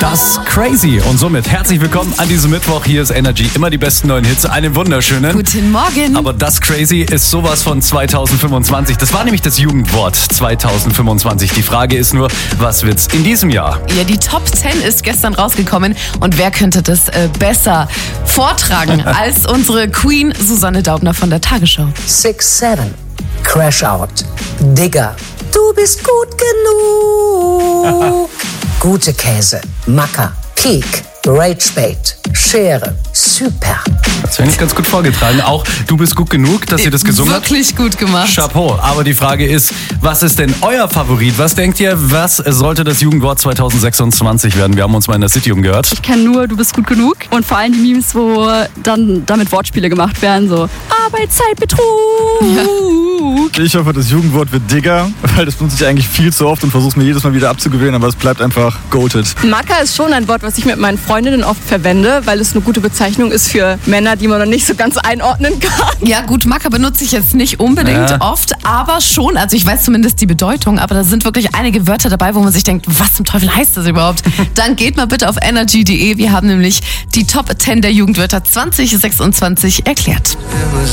Das Crazy. Und somit herzlich willkommen an diesem Mittwoch. Hier ist Energy. Immer die besten neuen Hits. Einen wunderschönen. Guten Morgen. Aber das Crazy ist sowas von 2025. Das war nämlich das Jugendwort 2025. Die Frage ist nur, was wird's in diesem Jahr? Ja, die Top 10 ist gestern rausgekommen. Und wer könnte das besser vortragen als unsere Queen Susanne Daubner von der Tagesschau? 6-7, Crash Out, Digger, du bist gut genug. Gute Käse, Macker, Peak, Ragebait, Schere, super. Das finde ich ganz gut vorgetragen. Auch du bist gut genug, dass ihr das gesungen habt. Wirklich gut gemacht. Chapeau. Aber die Frage ist, was ist denn euer Favorit? Was denkt ihr, was sollte das Jugendwort 2026 werden? Wir haben uns mal in der City umgehört. Ich kenne nur, du bist gut genug. Und vor allem die Memes, wo dann damit Wortspiele gemacht werden, so Arbeitszeitbetrug. Ja. Ich hoffe, das Jugendwort wird Digger, weil das benutze ich eigentlich viel zu oft und versuche es mir jedes Mal wieder abzugewöhnen, aber es bleibt einfach goated. Macker ist schon ein Wort, was ich mit meinen Freundinnen oft verwende, weil es eine gute Bezeichnung ist für Männer, die man noch nicht so ganz einordnen kann. Ja gut, Macker benutze ich jetzt nicht unbedingt oft, aber schon. Also ich weiß zumindest die Bedeutung, aber da sind wirklich einige Wörter dabei, wo man sich denkt, was zum Teufel heißt das überhaupt? Dann geht mal bitte auf energy.de. Wir haben nämlich die Top 10 der Jugendwörter 2026 erklärt.